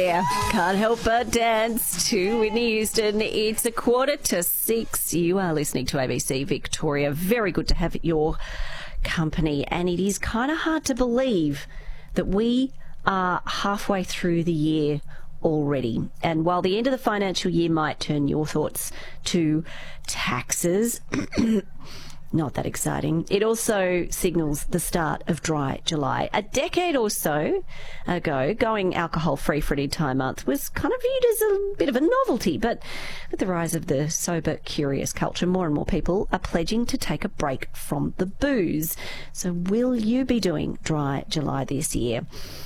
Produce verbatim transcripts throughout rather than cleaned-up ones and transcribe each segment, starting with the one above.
yeah. Can't help but dance to Whitney Houston. It's a quarter to six. You are listening to A B C Victoria. Very good to have your company. And it is kind of hard to believe that we are halfway through the year already. And while the end of the financial year might turn your thoughts to taxes, not that exciting, it also signals the start of Dry July. A decade or so ago, going alcohol-free for an entire month was kind of viewed as a bit of a novelty, but with the rise of the sober, curious culture, more and more people are pledging to take a break from the booze. So will you be doing Dry July this year?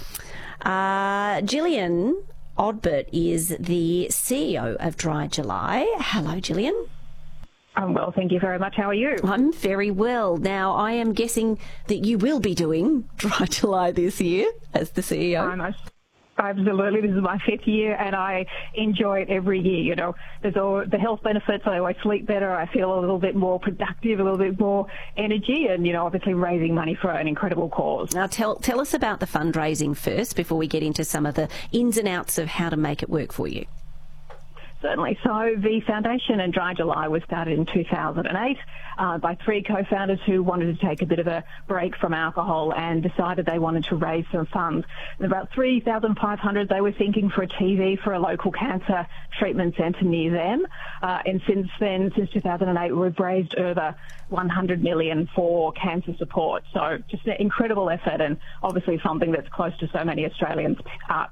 Uh, Gillian Odbert is the C E O of Dry July. Hello, Gillian. I'm well, thank you very much. How are you? I'm very well. Now, I am guessing that you will be doing Dry July this year as the C E O. I'm a, absolutely. This is my fifth year, and I enjoy it every year. You know, there's all the health benefits. I always sleep better. I feel a little bit more productive, a little bit more energy, and, you know, obviously raising money for an incredible cause. Now, tell, tell us about the fundraising first before we get into some of the ins and outs of how to make it work for you. Certainly. So the foundation and Dry July was started in two thousand eight uh, by three co-founders who wanted to take a bit of a break from alcohol and decided they wanted to raise some funds. And about three thousand five hundred they were thinking for a T V for a local cancer treatment centre near them. Uh, and since then, since two thousand eight, we've raised over one hundred million dollars for cancer support. So just an incredible effort, and obviously something that's close to so many Australians' hearts.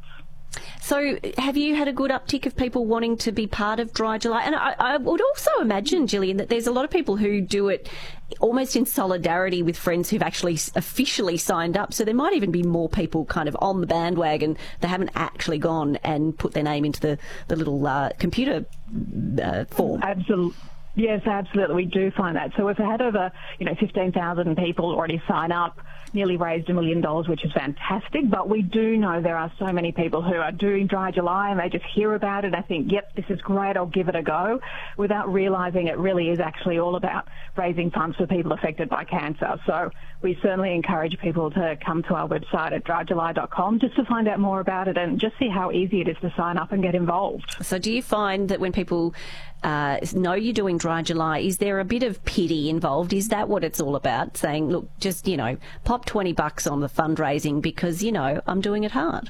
So have you had a good uptick of people wanting to be part of Dry July? And I, I would also imagine, Gillian, that there's a lot of people who do it almost in solidarity with friends who've actually officially signed up. So there might even be more people kind of on the bandwagon that haven't actually gone and put their name into the, the little uh, computer uh, form. Absolutely. Yes, absolutely. We do find that. So we've had over, you know, fifteen thousand people already sign up, nearly raised a million dollars, which is fantastic. But we do know there are so many people who are doing Dry July and they just hear about it. I think, yep, this is great, I'll give it a go, without realising it really is actually all about raising funds for people affected by cancer. So we certainly encourage people to come to our website at dry july dot com just to find out more about it and just see how easy it is to sign up and get involved. So do you find that when people uh, know you're doing Dry July, is there a bit of pity involved? Is that what it's all about? Saying, look, just, you know, pop twenty bucks on the fundraising because, you know, I'm doing it hard.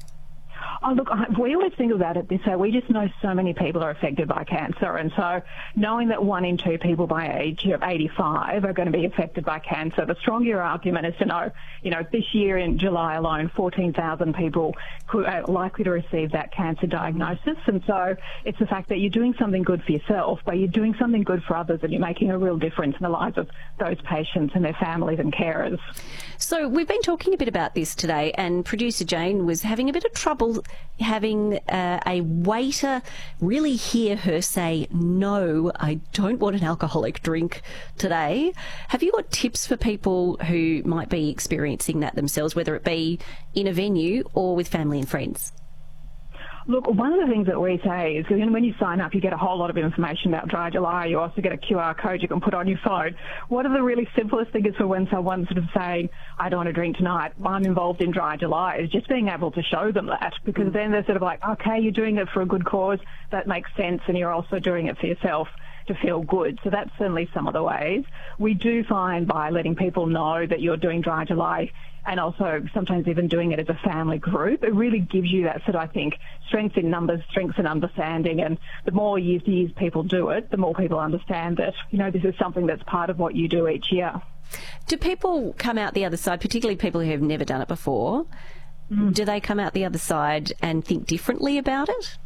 Oh, look, we always think about it this way. We just know so many people are affected by cancer. And so knowing that one in two people by age of eighty-five are going to be affected by cancer, the stronger argument is to know, you know, this year in July alone, fourteen thousand people are likely to receive that cancer diagnosis. And so it's the fact that you're doing something good for yourself, but you're doing something good for others, and you're making a real difference in the lives of those patients and their families and carers. So we've been talking a bit about this today, and producer Jane was having a bit of trouble having uh, a waiter really hear her say, no, I don't want an alcoholic drink today. Have you got tips for people who might be experiencing that themselves, whether it be in a venue or with family and friends? Look, one of the things that we say is when you sign up, you get a whole lot of information about Dry July. You also get a Q R code you can put on your phone. One of the really simplest things for when someone's sort of saying, I don't want to drink tonight, I'm involved in Dry July, is just being able to show them that, because then they're sort of like, okay, you're doing it for a good cause, that makes sense, and you're also doing it for yourself to feel good. So that's certainly some of the ways. We do find by letting people know that you're doing Dry July, and also sometimes even doing it as a family group, it really gives you that sort of, I think, strength in numbers, strength in understanding. And the more years to years people do it, the more people understand that, you know, this is something that's part of what you do each year. Do people come out the other side, particularly people who have never done it before, mm. do they come out the other side and think differently about it?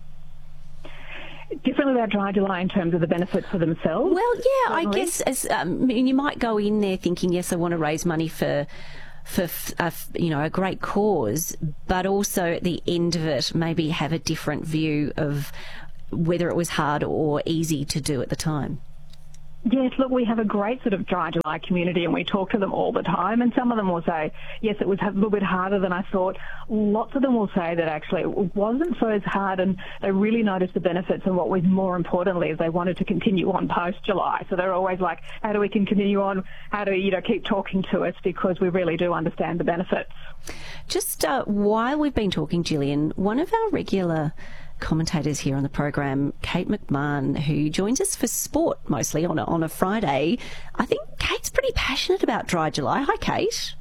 Differently about Dry July in terms of the benefits for themselves? Well, yeah, certainly. I guess as, um, you might go in there thinking, yes, I want to raise money for for a, you know, a great cause, but also at the end of it maybe have a different view of whether it was hard or easy to do at the time. Yes, look, we have a great sort of Dry July community and we talk to them all the time, and some of them will say, yes, it was a little bit harder than I thought. Lots of them will say that actually it wasn't so as hard and they really noticed the benefits, and what was more importantly is they wanted to continue on post-July. So they're always like, how do we continue on? How do we, you know, keep talking to us, because we really do understand the benefits. Just uh, while we've been talking, Gillian, one of our regular commentators here on the program, Kate McMahon, who joins us for sport mostly on a, on a Friday. I think Kate's pretty passionate about Dry July. Hi, Kate.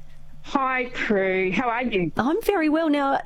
Hi, Prue. How are you? I'm very well. Now,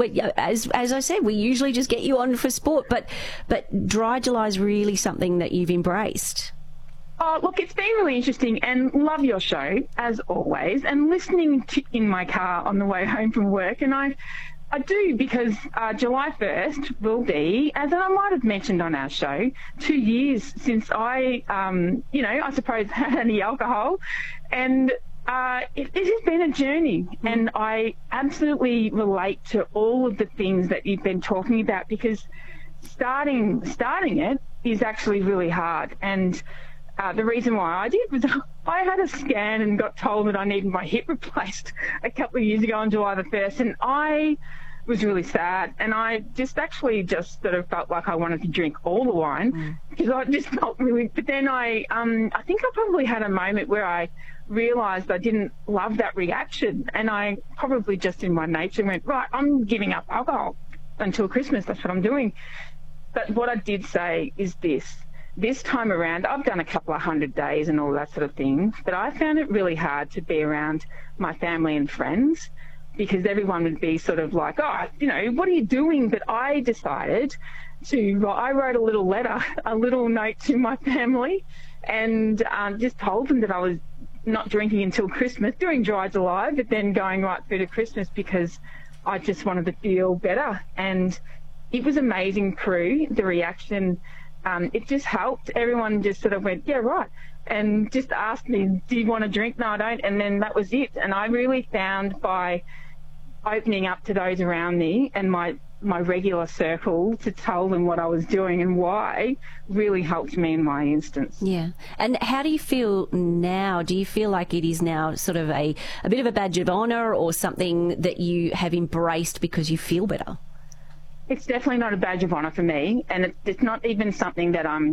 as as I said, we usually just get you on for sport, but but Dry July is really something that you've embraced. Oh, look, it's been really interesting, and love your show, as always, and listening to, in my car on the way home from work, and I I do, because uh, July first will be, as I might have mentioned on our show, two years since I, um, you know, I suppose had any alcohol. And uh, it, it has been a journey. Mm. And I absolutely relate to all of the things that you've been talking about, because starting starting it is actually really hard. And Uh, the reason why I did was I had a scan and got told that I needed my hip replaced a couple of years ago on July the first, and I was really sad, and I just actually just sort of felt like I wanted to drink all the wine mm. because I just felt really, but then I, um, I think I probably had a moment where I realised I didn't love that reaction, and I probably just in my nature went, right, I'm giving up alcohol until Christmas, that's what I'm doing. But what I did say is this. This time around, I've done a couple of hundred days and all that sort of thing, but I found it really hard to be around my family and friends, because everyone would be sort of like, oh, you know, what are you doing? But I decided to, well, I wrote a little letter, a little note to my family, and um, just told them that I was not drinking until Christmas, doing Dry July, but then going right through to Christmas, because I just wanted to feel better. And it was amazing, Prue, the reaction. Um, it just helped. Everyone just sort of went, yeah, right, and just asked me, do you want to drink? No, I don't. And then that was it. And I really found by opening up to those around me and my, my regular circle to tell them what I was doing and why really helped me in my instance. Yeah. And how do you feel now? Do you feel like it is now sort of a, a bit of a badge of honour, or something that you have embraced because you feel better? It's definitely not a badge of honour for me, and it, it's not even something that I'm,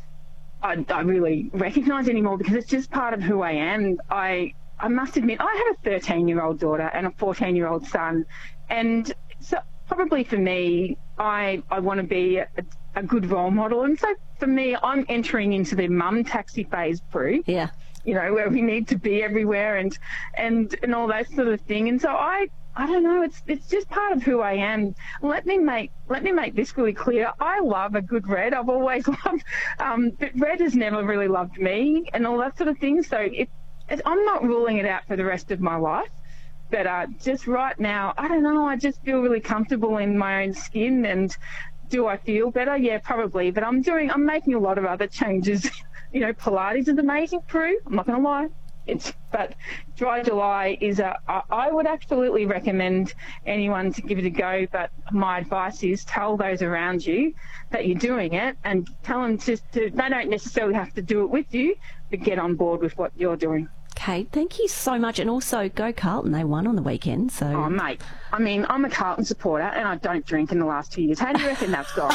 I, I really recognise anymore, because it's just part of who I am. I I must admit, I have a thirteen-year-old daughter and a fourteen-year-old son, and so probably for me, I I want to be a, a good role model, and so for me, I'm entering into the mum taxi phase, Prue. Yeah. You know, where we need to be everywhere and and and all that sort of thing, and so I. I don't know. It's it's just part of who I am. Let me make let me make this really clear. I love a good red. I've always loved, um, but red has never really loved me and all that sort of thing. So it, it, I'm not ruling it out for the rest of my life. But uh, just right now, I don't know. I just feel really comfortable in my own skin. And do I feel better? Yeah, probably. But I'm doing. I'm making a lot of other changes. You know, Pilates is amazing, Prue. I'm not going to lie. It's, but Dry July is a, I would absolutely recommend anyone to give it a go, but my advice is tell those around you that you're doing it, and tell them just to, they don't necessarily have to do it with you, but get on board with what you're doing. Kate, thank you so much. And also, go Carlton. They won on the weekend. So. Oh, mate. I mean, I'm a Carlton supporter and I don't drink in the last two years. How do you reckon that's gone?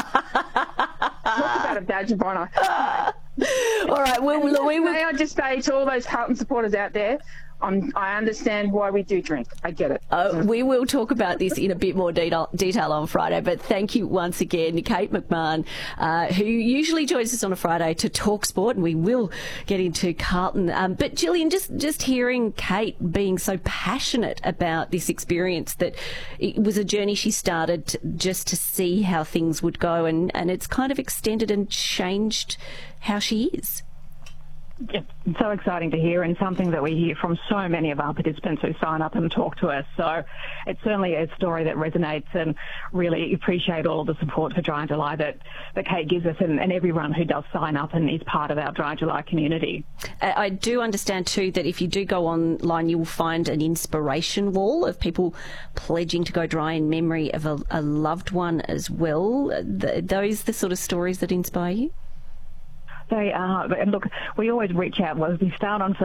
Talk about a badge of honour. All right. Well, and we will. May I just say to all those Carlton supporters out there, I'm, I understand why we do drink. I get it. Uh, we will talk about this in a bit more detail, detail on Friday, but thank you once again, Kate McMahon, uh, who usually joins us on a Friday to talk sport, and we will get into Carlton. Um, but Gillian, just, just hearing Kate being so passionate about this experience, that it was a journey she started to, just to see how things would go, and, and it's kind of extended and changed how she is. It's so exciting to hear, and something that we hear from so many of our participants who sign up and talk to us. So it's certainly a story that resonates, and really appreciate all of the support for Dry July that, that Kate gives us, and, and everyone who does sign up and is part of our Dry July community. I do understand too that if you do go online, you will find an inspiration wall of people pledging to go dry in memory of a, a loved one as well. The, those the sort of stories that inspire you? They are. And look, we always reach out. Well, we start on